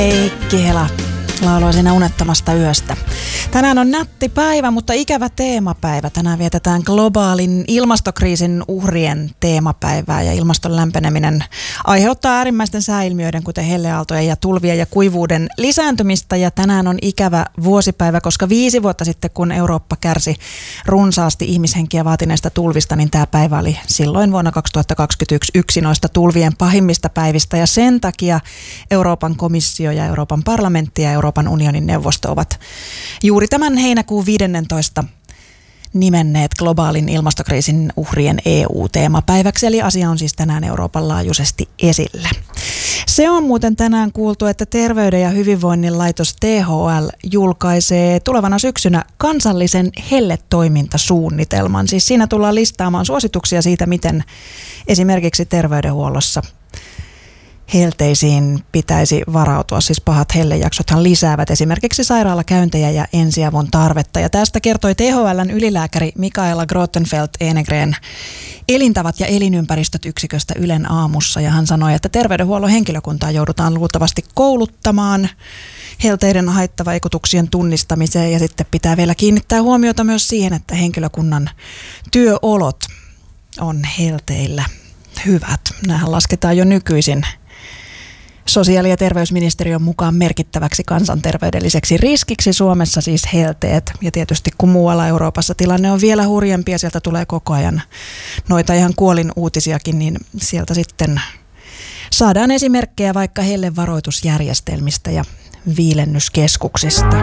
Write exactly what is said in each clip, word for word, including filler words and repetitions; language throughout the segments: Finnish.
Heikki Hela lauloi siinä unettomasta yöstä. Tänään on nätti päivä, mutta ikävä teemapäivä. Tänään vietetään globaalin ilmastokriisin uhrien teemapäivää ja ilmaston lämpeneminen aiheuttaa äärimmäisten sääilmiöiden, kuten helleaaltojen ja tulvien ja kuivuuden lisääntymistä. Ja tänään on ikävä vuosipäivä, koska viisi vuotta sitten, kun Eurooppa kärsi runsaasti ihmishenkiä vaatineista tulvista, niin tämä päivä oli silloin vuonna kaksituhattakaksikymmentäyksi yksi noista tulvien pahimmista päivistä. Ja sen takia Euroopan komissio ja Euroopan parlamentti ja Euroopan unionin neuvosto ovat juuri tämän heinäkuun viidennentoista nimenneet globaalin ilmastokriisin uhrien E U-teemapäiväksi, eli asia on siis tänään Euroopan laajuisesti esillä. Se on muuten tänään kuultu, että Terveyden ja hyvinvoinnin laitos T H L julkaisee tulevana syksynä kansallisen helletoimintasuunnitelman. Siis siinä tullaan listaamaan suosituksia siitä, miten esimerkiksi terveydenhuollossa helteisiin pitäisi varautua, siis pahat hellejaksothan lisäävät esimerkiksi sairaalakäyntejä ja ensiavun tarvetta. Ja tästä kertoi T H L:n ylilääkäri Mikaela Grottenfeldt-Enegren elintavat ja elinympäristöt yksiköstä Ylen aamussa. Ja hän sanoi, että terveydenhuollon henkilökuntaa joudutaan luultavasti kouluttamaan helteiden haittavaikutuksien tunnistamiseen. Ja sitten pitää vielä kiinnittää huomiota myös siihen, että henkilökunnan työolot on helteillä hyvät. Nämähän lasketaan jo nykyisin sosiaali- ja terveysministeriön mukaan merkittäväksi kansanterveydelliseksi riskiksi Suomessa, siis helteet. Ja tietysti kun muualla Euroopassa tilanne on vielä hurjempi ja sieltä tulee koko ajan noita ihan kuolin uutisiakin, niin sieltä sitten saadaan esimerkkejä vaikka hellevaroitusjärjestelmistä ja viilennyskeskuksista.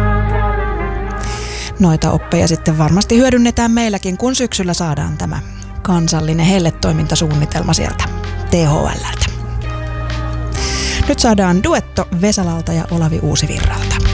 Noita oppeja sitten varmasti hyödynnetään meilläkin, kun syksyllä saadaan tämä kansallinen helletoimintasuunnitelma sieltä T H L:ltä. Nyt saadaan duetto Vesalalta ja Olavi Uusivirralta.